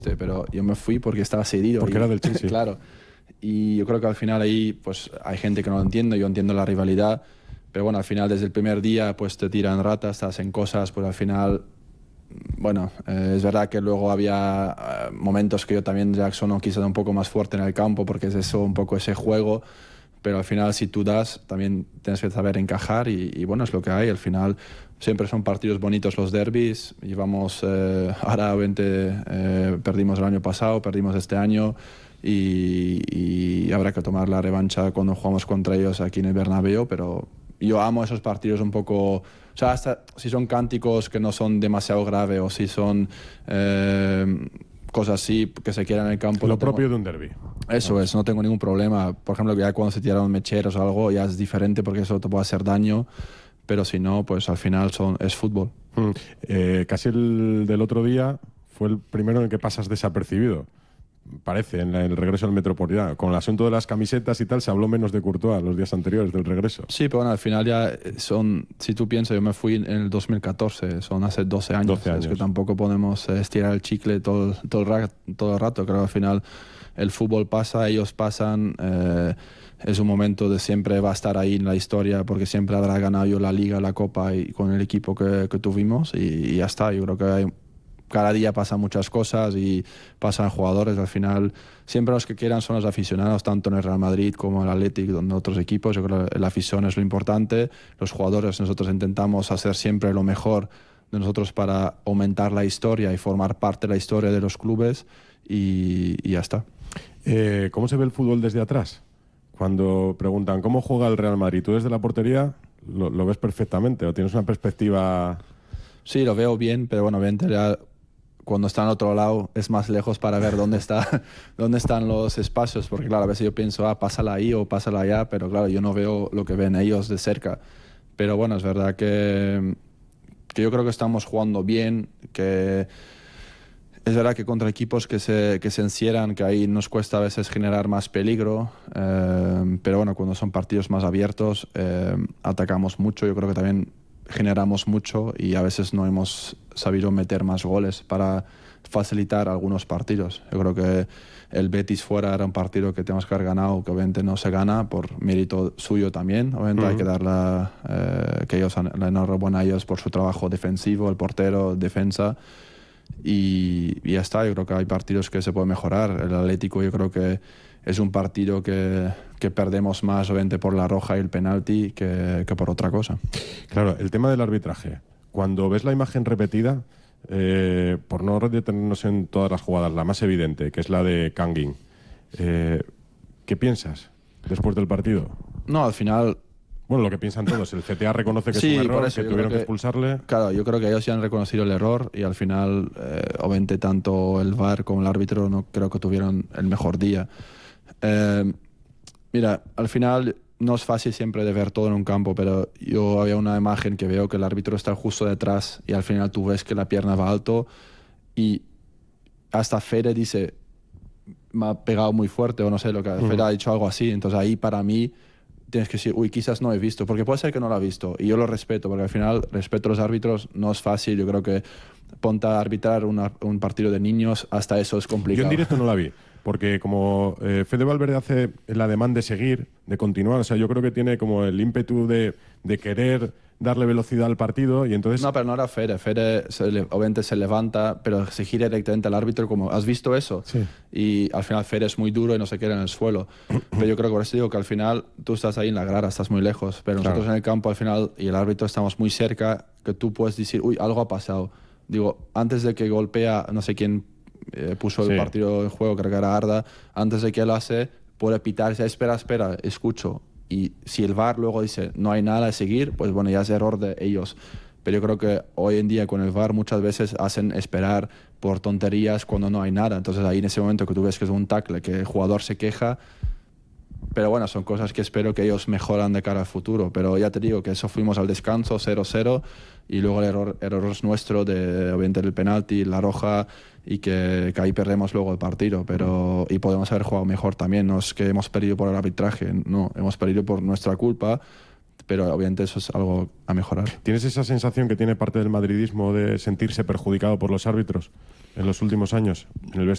pero yo me fui porque estaba cedido. Porque era del Chelsea. Claro. Y yo creo que al final ahí pues hay gente que no lo entiende, yo entiendo la rivalidad, pero bueno, al final desde el primer día pues te tiran ratas, te hacen cosas, pues al final, bueno, es verdad que luego había momentos que yo también, Jackson, quise dar un poco más fuerte en el campo porque es eso, un poco ese juego, pero al final si tú das, también tienes que saber encajar y bueno, es lo que hay, al final siempre son partidos bonitos los derbis, llevamos, ahora 20, perdimos el año pasado, perdimos este año, y habrá que tomar la revancha cuando jugamos contra ellos aquí en el Bernabéu, pero yo amo esos partidos un poco, o sea, hasta si son cánticos que no son demasiado graves o si son cosas así que se quieran en el campo. Lo propio de un derbi. Eso es, no tengo ningún problema. Por ejemplo, ya cuando se tiraron mecheros o algo ya es diferente porque eso te puede hacer daño, pero si no, pues al final es fútbol. Casi el del otro día fue el primero en el que pasas desapercibido. Parece, en el regreso al Metropolitano. Con el asunto de las camisetas y tal, se habló menos de Courtois los días anteriores del regreso. Sí, pero bueno, al final ya son, si tú piensas, yo me fui en el 2014, son hace 12 años. 12 años. Es que tampoco podemos estirar el chicle todo el rato. Creo que al final el fútbol pasa, ellos pasan. Es un momento de siempre va a estar ahí en la historia porque siempre habrá ganado yo la Liga, la Copa y con el equipo que tuvimos y ya está. Yo creo que cada día pasan muchas cosas y pasan jugadores. Al final, siempre los que quieran son los aficionados, tanto en el Real Madrid como en el Athletic, donde otros equipos. Yo creo que la afición es lo importante. Los jugadores, nosotros intentamos hacer siempre lo mejor de nosotros para aumentar la historia y formar parte de la historia de los clubes y ya está. ¿Cómo se ve el fútbol desde atrás? Cuando preguntan cómo juega el Real Madrid, ¿tú desde la portería lo ves perfectamente o tienes una perspectiva...? Sí, lo veo bien, pero bueno, obviamente ya cuando está en otro lado es más lejos para ver dónde están los espacios, porque claro, a veces yo pienso, pásala ahí o pásala allá, pero claro, yo no veo lo que ven ellos de cerca. Pero bueno, es verdad que yo creo que estamos jugando bien, que es verdad que contra equipos que se encierran, que ahí nos cuesta a veces generar más peligro, pero bueno, cuando son partidos más abiertos, atacamos mucho, yo creo que también generamos mucho y a veces no hemos sabido meter más goles para facilitar algunos partidos. Yo creo que el Betis fuera era un partido que tenemos que haber ganado, que obviamente no se gana por mérito suyo también. Obviamente hay que dar la enhorabuena a ellos por su trabajo defensivo, el portero, defensa. Y ya está, yo creo que hay partidos que se pueden mejorar. El Atlético yo creo que es un partido que perdemos más obviamente por la roja y el penalti que por otra cosa. Claro, el tema del arbitraje. Cuando ves la imagen repetida, por no detenernos en todas las jugadas, la más evidente, que es la de Kangin, ¿qué piensas después del partido? No, al final... Bueno, lo que piensan todos. El CTA reconoce que es un error, que tuvieron que expulsarle. Claro, yo creo que ellos ya han reconocido el error y al final, obviamente, tanto el VAR como el árbitro no creo que tuvieron el mejor día. Mira, al final no es fácil siempre de ver todo en un campo, pero yo había una imagen que veo que el árbitro está justo detrás y al final tú ves que la pierna va alto y hasta Fede dice, me ha pegado muy fuerte o no sé, lo que Fede ha dicho algo así. Entonces ahí para mí tienes que decir, quizás no he visto, porque puede ser que no lo ha visto y yo lo respeto, porque al final respeto a los árbitros, no es fácil. Yo creo que ponte a arbitrar un partido de niños, hasta eso es complicado. Yo en directo no la vi, porque como Fede Valverde hace el ademán de seguir, de continuar, o sea, yo creo que tiene como el ímpetu de querer darle velocidad al partido y entonces... No, pero no era Fede. Fede obviamente se levanta, pero se gira directamente al árbitro como, ¿has visto eso? Sí. Y al final Fede es muy duro y no se queda en el suelo. Pero yo creo que por eso digo que al final tú estás ahí en la grada, estás muy lejos, pero nosotros en el campo al final y el árbitro estamos muy cerca, que tú puedes decir, algo ha pasado. Digo, antes de que golpea, no sé quién puso el partido en juego, creo que era Arda, antes de que lo hace, puede pitar, dice, espera, escucho. Y si el VAR luego dice no hay nada a seguir, pues bueno, ya es error de ellos. Pero yo creo que hoy en día con el VAR muchas veces hacen esperar por tonterías cuando no hay nada. Entonces ahí en ese momento que tú ves que es un tackle, que el jugador se queja, pero bueno, son cosas que espero que ellos mejoran de cara al futuro. Pero ya te digo que eso fuimos al descanso 0-0 y luego el error es nuestro de obviamente el penalti, la roja y que ahí perdemos luego el partido. Y podemos haber jugado mejor también. No es que hemos perdido por el arbitraje, no, hemos perdido por nuestra culpa. Pero obviamente eso es algo a mejorar. ¿Tienes esa sensación que tiene parte del madridismo de sentirse perjudicado por los árbitros en los últimos años en el vestuario?